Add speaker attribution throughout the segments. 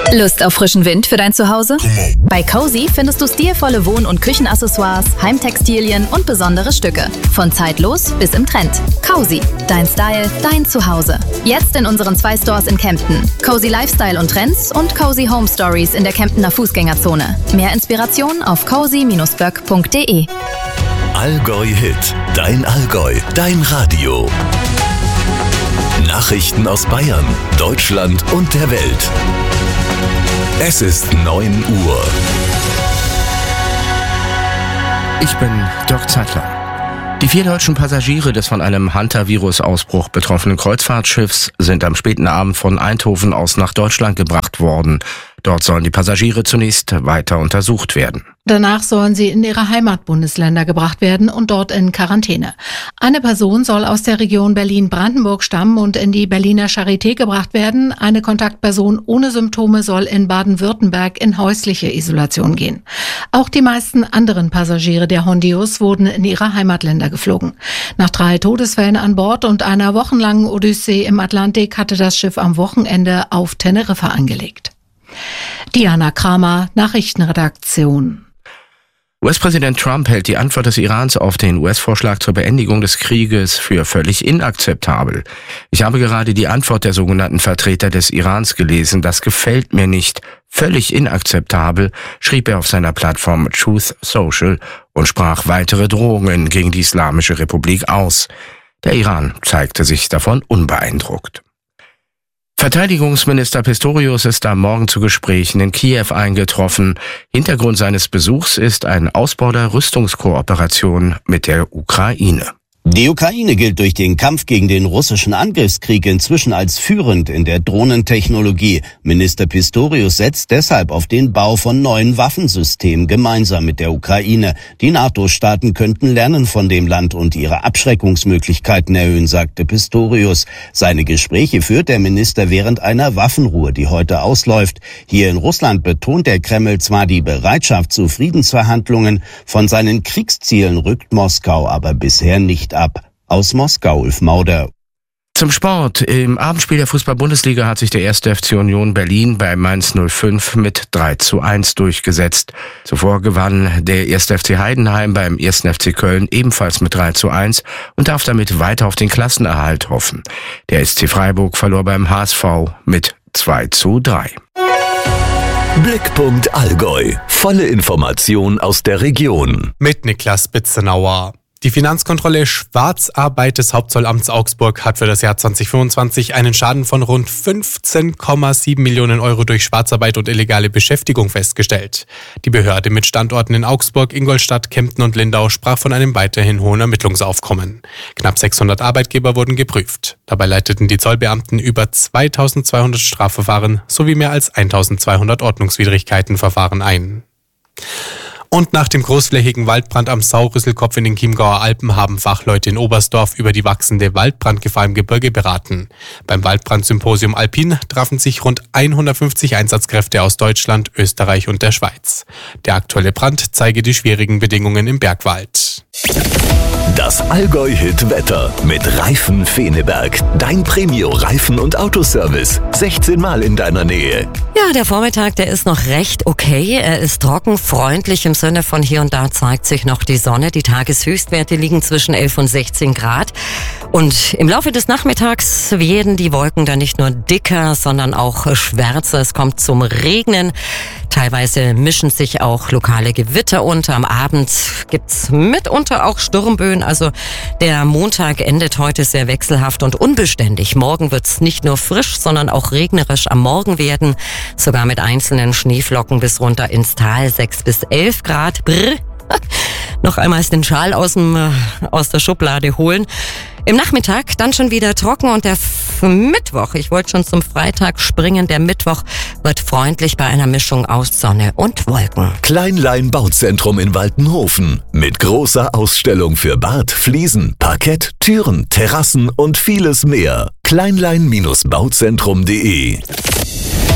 Speaker 1: Lust auf frischen Wind für dein Zuhause? Bei Cozy findest du stilvolle Wohn- und Küchenaccessoires, Heimtextilien und besondere Stücke. Von zeitlos bis im Trend. Cozy. Dein Style, dein Zuhause. Jetzt in unseren 2 Stores in Kempten. Cozy Lifestyle und Trends und Cozy Home Stories in der Kemptener Fußgängerzone. Mehr Inspiration auf cozy-böck.de.
Speaker 2: Allgäu Hit. Dein Allgäu. Dein Radio. Nachrichten aus Bayern, Deutschland und der Welt. Es ist 9 Uhr.
Speaker 3: Ich bin Dirk Zeitler. Die 4 deutschen Passagiere des von einem Hantavirus-Ausbruch betroffenen Kreuzfahrtschiffs sind am späten Abend von Eindhoven aus nach Deutschland gebracht worden. Dort sollen die Passagiere zunächst weiter untersucht werden.
Speaker 4: Danach sollen sie in ihre Heimatbundesländer gebracht werden und dort in Quarantäne. Eine Person soll aus der Region Berlin-Brandenburg stammen und in die Berliner Charité gebracht werden. Eine Kontaktperson ohne Symptome soll in Baden-Württemberg in häusliche Isolation gehen. Auch die meisten anderen Passagiere der Hondius wurden in ihre Heimatländer geflogen. Nach 3 Todesfällen an Bord und einer wochenlangen Odyssee im Atlantik hatte das Schiff am Wochenende auf Teneriffa angelegt. Diana Kramer, Nachrichtenredaktion.
Speaker 3: US-Präsident Trump hält die Antwort des Irans auf den US-Vorschlag zur Beendigung des Krieges für völlig inakzeptabel. Ich habe gerade die Antwort der sogenannten Vertreter des Irans gelesen. Das gefällt mir nicht. Völlig inakzeptabel, schrieb er auf seiner Plattform Truth Social und sprach weitere Drohungen gegen die Islamische Republik aus. Der Iran zeigte sich davon unbeeindruckt. Verteidigungsminister Pistorius ist am Morgen zu Gesprächen in Kiew eingetroffen. Hintergrund seines Besuchs ist ein Ausbau der Rüstungskooperation mit der Ukraine.
Speaker 5: Die Ukraine gilt durch den Kampf gegen den russischen Angriffskrieg inzwischen als führend in der Drohnentechnologie. Minister Pistorius setzt deshalb auf den Bau von neuen Waffensystemen gemeinsam mit der Ukraine. Die NATO-Staaten könnten lernen von dem Land und ihre Abschreckungsmöglichkeiten erhöhen, sagte Pistorius. Seine Gespräche führt der Minister während einer Waffenruhe, die heute ausläuft. Hier in Russland betont der Kreml zwar die Bereitschaft zu Friedensverhandlungen, von seinen Kriegszielen rückt Moskau aber bisher nicht ab. Aus Moskau, Ulf Mauder.
Speaker 3: Zum Sport. Im Abendspiel der Fußball-Bundesliga hat sich der 1. FC Union Berlin bei Mainz 05 mit 3:1 durchgesetzt. Zuvor gewann der 1. FC Heidenheim beim 1. FC Köln ebenfalls mit 3:1 und darf damit weiter auf den Klassenerhalt hoffen. Der SC Freiburg verlor beim HSV mit 2:3.
Speaker 2: Blickpunkt Allgäu. Volle Information aus der Region.
Speaker 6: Mit Niklas Bitzenauer. Die Finanzkontrolle Schwarzarbeit des Hauptzollamts Augsburg hat für das Jahr 2025 einen Schaden von rund 15,7 Millionen Euro durch Schwarzarbeit und illegale Beschäftigung festgestellt. Die Behörde mit Standorten in Augsburg, Ingolstadt, Kempten und Lindau sprach von einem weiterhin hohen Ermittlungsaufkommen. Knapp 600 Arbeitgeber wurden geprüft. Dabei leiteten die Zollbeamten über 2200 Strafverfahren sowie mehr als 1200 Ordnungswidrigkeitenverfahren ein. Und nach dem großflächigen Waldbrand am Saurüsselkopf in den Chiemgauer Alpen haben Fachleute in Oberstdorf über die wachsende Waldbrandgefahr im Gebirge beraten. Beim Waldbrandsymposium Alpin trafen sich rund 150 Einsatzkräfte aus Deutschland, Österreich und der Schweiz. Der aktuelle Brand zeige die schwierigen Bedingungen im Bergwald.
Speaker 2: Das Allgäu-Hit-Wetter mit Reifen Feneberg. Dein Premio-Reifen- und Autoservice. 16 Mal in deiner Nähe.
Speaker 7: Ja, der Vormittag, der ist noch recht okay. Er ist trocken, freundlich im Sinne von hier und da zeigt sich noch die Sonne. Die Tageshöchstwerte liegen zwischen 11 und 16 Grad. Und im Laufe des Nachmittags werden die Wolken dann nicht nur dicker, sondern auch schwärzer. Es kommt zum Regnen. Teilweise mischen sich auch lokale Gewitter unter. Am Abend gibt's mitunter auch Sturmböen. Also der Montag endet heute sehr wechselhaft und unbeständig. Morgen wird's nicht nur frisch, sondern auch regnerisch am Morgen werden. Sogar mit einzelnen Schneeflocken bis runter ins Tal. 6 bis 11 Grad. Brr. Noch einmal den Schal aus der Schublade holen. Im Nachmittag dann schon wieder trocken und der Mittwoch, ich wollte schon zum Freitag springen, der Mittwoch wird freundlich bei einer Mischung aus Sonne und Wolken.
Speaker 2: Kleinlein Bauzentrum in Waltenhofen mit großer Ausstellung für Bad, Fliesen, Parkett, Türen, Terrassen und vieles mehr. Kleinlein-Bauzentrum.de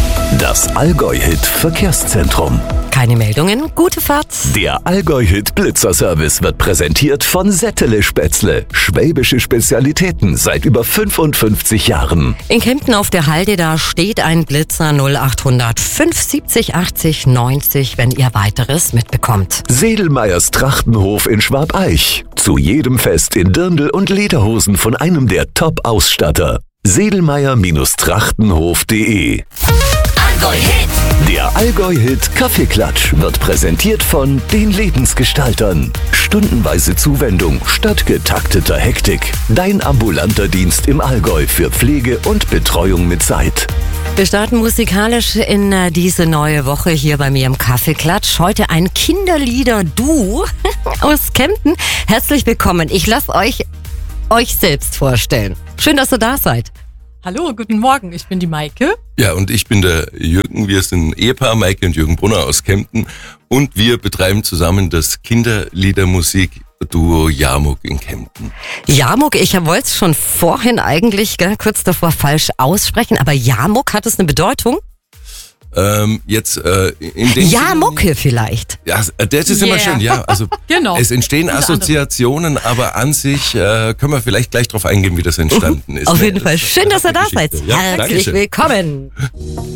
Speaker 2: Das Allgäu-Hit Verkehrszentrum.
Speaker 7: Keine Meldungen, gute Fahrt.
Speaker 2: Der Allgäu-Hit Blitzerservice wird präsentiert von Settele Spätzle. Schwäbische Spezialitäten seit über 55 Jahren.
Speaker 7: In Kempten auf der Halde, da steht ein Blitzer 0800 570 80 90, wenn ihr weiteres mitbekommt.
Speaker 2: Sedelmeyers Trachtenhof in Schwabeich. Zu jedem Fest in Dirndl und Lederhosen von einem der Top-Ausstatter. Sedelmeyer-Trachtenhof.de.
Speaker 7: Allgäu-Hit.
Speaker 2: Der Allgäu-Hit Kaffeeklatsch wird präsentiert von den Lebensgestaltern. Stundenweise Zuwendung statt getakteter Hektik. Dein ambulanter Dienst im Allgäu für Pflege und Betreuung mit Zeit.
Speaker 7: Wir starten musikalisch in diese neue Woche hier bei mir im Kaffeeklatsch. Heute ein Kinderlieder-Duo aus Kempten. Herzlich willkommen. Ich lasse euch selbst vorstellen. Schön, dass ihr da seid.
Speaker 8: Hallo, guten Morgen, ich bin die Maike.
Speaker 9: Ja, und ich bin der Jürgen. Wir sind ein Ehepaar, Maike und Jürgen Brunner aus Kempten. Und wir betreiben zusammen das Kinderliedermusik-Duo Jarmuck in Kempten.
Speaker 7: Jarmuck, ich wollte es schon vorhin eigentlich kurz davor falsch aussprechen, aber Jarmuck, hat es eine Bedeutung?
Speaker 9: In dem
Speaker 7: Jarmucke vielleicht.
Speaker 9: Ja, das ist immer schön, ja. Also
Speaker 8: Genau.
Speaker 9: Es entstehen Assoziationen, aber an sich können wir vielleicht gleich drauf eingehen, wie das entstanden ist.
Speaker 7: Auf jeden Fall. Schön, dass ihr da seid.
Speaker 9: Ja,
Speaker 7: Herzlich willkommen.